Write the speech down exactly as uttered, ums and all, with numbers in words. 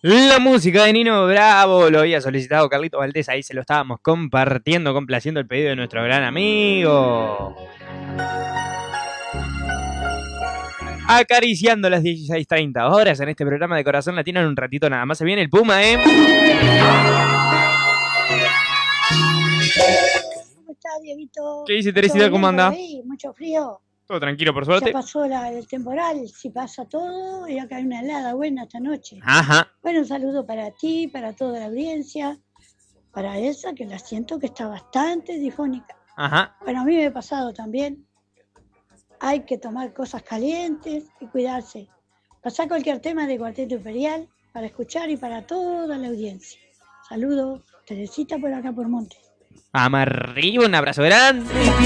La música de Nino Bravo lo había solicitado Carlito Valdés, ahí se lo estábamos compartiendo, complaciendo el pedido de nuestro gran amigo. Acariciando las dieciséis treinta horas en este programa de Corazón Latino en un ratito nada más. Se viene el Puma, ¿eh? ¿Cómo estás, Dieguito? ¿Qué dice Teresita? ¿Cómo anda? Mucho frío. Todo tranquilo, por suerte. Ya pasó la, el temporal, si pasa todo, y acá hay una helada buena esta noche. Ajá. Bueno, un saludo para ti, para toda la audiencia, para Elsa, que la siento que está bastante difónica. Ajá. Bueno, a mí me ha pasado también. Hay que tomar cosas calientes y cuidarse. Pasá cualquier tema de Cuarteto Imperial para escuchar y para toda la audiencia. Saludos, Teresita por acá por Montes. Vamos arriba, un abrazo grande.